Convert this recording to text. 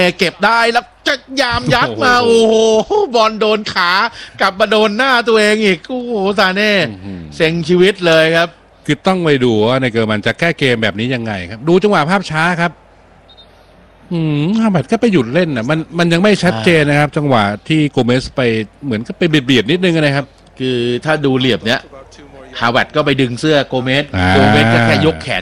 เก็บได้แล้วจะยามยัดมาโอ้โหบอลโดนขากลับมาโดนหน้าตัวเองอีกโอ้โหซาเน่เซ็งชีวิตเลยครับคือต้องไปดูว่าในเกิร์มันจะแก้เกมแบบนี้ยังไงครับดูจังหวะภาพช้าครับฮาบัดก็ไปหยุดเล่นอ่ะมันยังไม่ชัดเจนนะครับจังหวะที่โกเมสไปเหมือนก็ไปเบียดนิดนึงนะครับคือถ้าดูเหลี่ยมเนี้ยฮาวเวิร์ดก็ไปดึงเสื้อโกเมสก็แค่ยกแขน